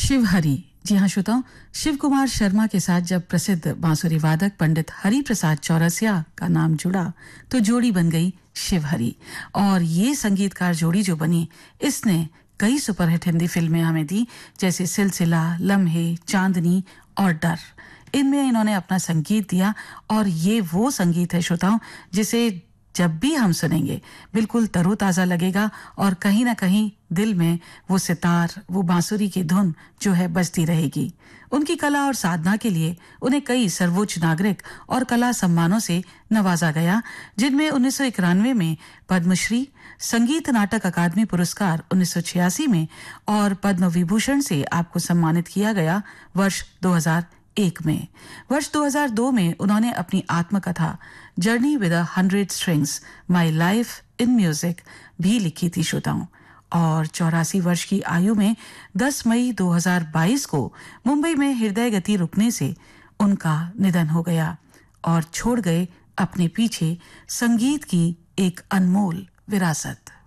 शिवहरी। जी हाँ श्रोताओं, शिव कुमार शर्मा के साथ जब प्रसिद्ध बांसुरी वादक पंडित हरि प्रसाद चौरसिया का नाम जुड़ा तो जोड़ी बन गई शिवहरी। और ये संगीतकार जोड़ी जो बनी, इसने कई सुपरहिट हिंदी फिल्में हमें दी, जैसे सिलसिला, लम्हे, चांदनी और डर। इनमें इन्होंने अपना संगीत दिया और ये वो संगीत है श्रोताओं जिसे जब भी हम सुनेंगे बिल्कुल तरोताजा लगेगा और कहीं ना कहीं दिल में वो सितार, वो बांसुरी की धुन जो है बजती रहेगी। उनकी कला और साधना के लिए उन्हें कई सर्वोच्च नागरिक और कला सम्मानों से नवाजा गया, जिनमें 1991 में पद्मश्री, संगीत नाटक अकादमी पुरस्कार 1986 में और पद्म विभूषण से आपको सम्मानित किया गया वर्ष 2001 में। वर्ष 2002 में उन्होंने अपनी आत्मकथा journey with 100 strings, my life in music भी लिखी थी श्रोताओं। और 84 वर्ष की आयु में 10 मई 2022 को मुंबई में हृदय गति रुकने से उनका निधन हो गया और छोड़ गए अपने पीछे संगीत की एक अनमोल विरासत।